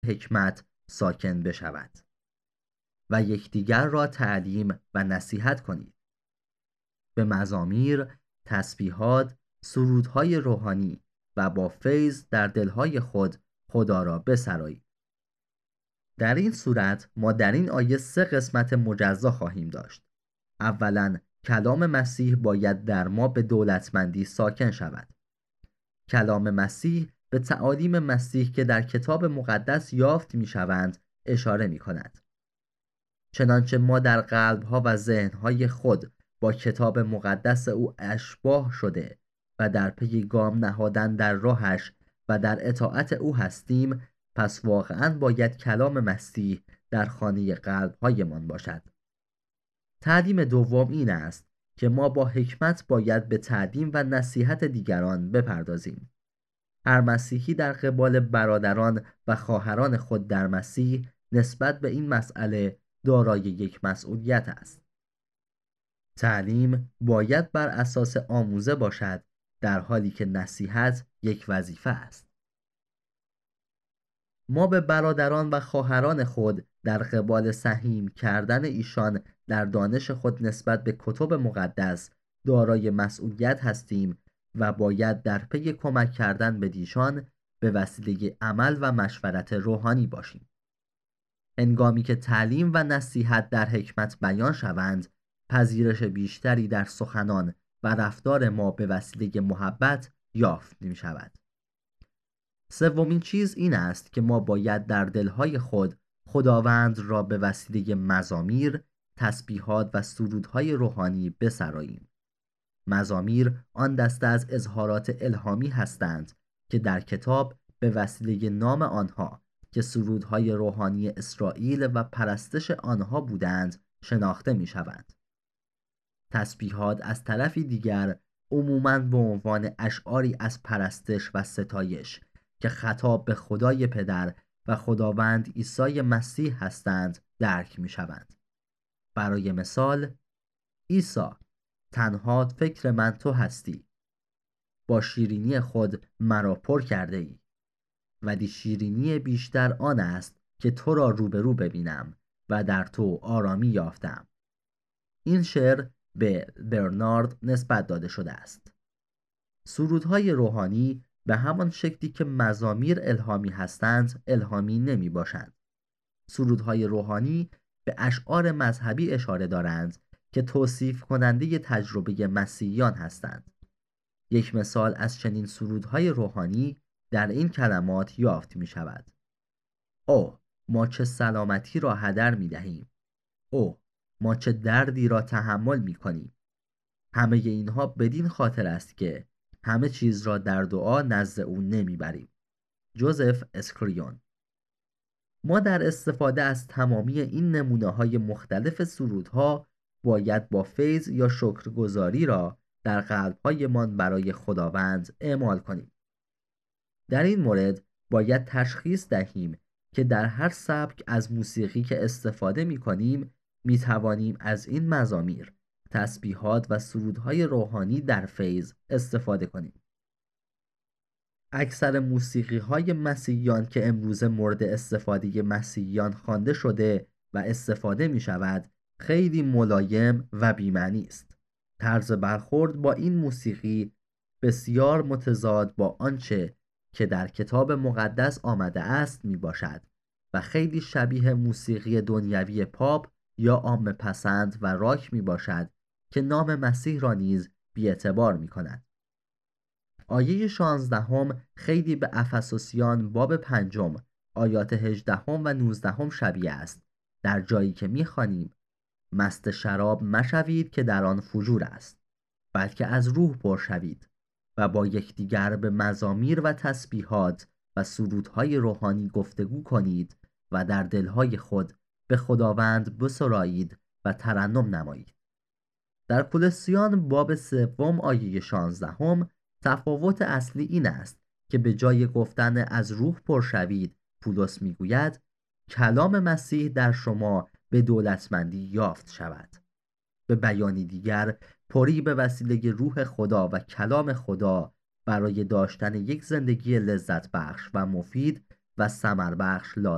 حکمت ساکن بشود و یکدیگر را تعلیم و نصیحت کنید. به مزامیر، تسبیحات، سرودهای روحانی و با فیض در دلهای خود خدا را بسرایید. در این صورت ما در این آیه 3 قسمت مجزا خواهیم داشت. اولا کلام مسیح باید در ما به دولتمندی ساکن شود. کلام مسیح به تعالیم مسیح که در کتاب مقدس یافت می شوند اشاره می کند. چنانچه ما در قلبها و ذهنهای خود با کتاب مقدس او اشباه شده و در پی گام نهادن در راهش و در اطاعت او هستیم، پس واقعاً باید کلام مسیح در خانه قلبهایمان باشد. تعلیم دوم این است که ما با حکمت باید به تعلیم و نصیحت دیگران بپردازیم. هر مسیحی در قبال برادران و خواهران خود در مسیح نسبت به این مسئله دارای یک مسئولیت است. تعلیم باید بر اساس آموزه باشد، در حالی که نصیحت یک وظیفه است. ما به برادران و خواهران خود در قبال سهیم کردن ایشان در دانش خود نسبت به کتب مقدس دارای مسئولیت هستیم و باید در پی کمک کردن به دیشان به وسیله عمل و مشورت روحانی باشیم. هنگامی که تعلیم و نصیحت در حکمت بیان شوند، پذیرش بیشتری در سخنان و رفتار ما به وسیله محبت یافت می شود. سومین چیز این است که ما باید در دلهای خود خداوند را به وسیله مزامیر، تسبیحات و سرودهای روحانی بسراییم. مزامیر آن دسته از اظهارات الهامی هستند که در کتاب به وسیله نام آنها که سرودهای روحانی اسرائیل و پرستش آنها بودند شناخته می شوند. تسبیحات از طرفی دیگر عموماً به عنوان اشعاری از پرستش و ستایش که خطاب به خدای پدر و خداوند عیسی مسیح هستند درک می شوند. برای مثال، عیسی، تنها فکر من تو هستی، با شیرینی خود مرا پر کرده ای، ولی شیرینی بیشتر آن است که تو را روبرو ببینم و در تو آرامی یافتم. این شعر به برنارد نسبت داده شده است. سرودهای روحانی به همان شکلی که مزامیر الهامی هستند الهامی نمی باشند. سرودهای روحانی به اشعار مذهبی اشاره دارند که توصیف کننده تجربه مسیحیان هستند. یک مثال از چنین سرودهای روحانی در این کلمات یافت می شود: اوه ما چه سلامتی را هدر می دهیم، اوه ما چه دردی را تحمل می کنیم. همه اینها بدین خاطر است که همه چیز را در دعا نزد او نمی بریم. جوزف اسکریون. ما در استفاده از تمامی این نمونه های مختلف سرودها باید با فیض یا شکرگزاری را در قلب‌هایمان برای خداوند اعمال کنیم. در این مورد باید تشخیص دهیم که در هر سبک از موسیقی که استفاده می کنیم می توانیم از این مزامیر، تسبیحات و سرودهای روحانی در فیض استفاده کنیم. اکثر موسیقی‌های مسیحیان که امروز مورد استفاده مسیحیان خوانده شده و استفاده می شود خیلی ملایم و بی‌معنی است. طرز برخورد با این موسیقی بسیار متضاد با آنچه که در کتاب مقدس آمده است می باشد و خیلی شبیه موسیقی دنیوی پاپ یا عامه پسند و راک می باشد که نام مسیح را نیز بی‌اعتبار می کند. آیه 16 خیلی به افسوسیان باب 5 آیات 18 و 19 شبیه است، در جایی که می‌خوانیم مست شراب مشوید که در آن فجور است، بلکه از روح پر شوید و با یکدیگر به مزامیر و تسبیحات و سرودهای روحانی گفتگو کنید و در دلهای خود به خداوند بسرایید و ترنم نمایید. در کولوسیان باب 3 آیه 16 تفاوت اصلی این است که به جای گفتن از روح پر شوید، پولس میگوید کلام مسیح در شما به دولتمندی یافت شود. به بیانی دیگر، پری به وسیله روح خدا و کلام خدا برای داشتن یک زندگی لذت بخش و مفید و ثمر بخش لازم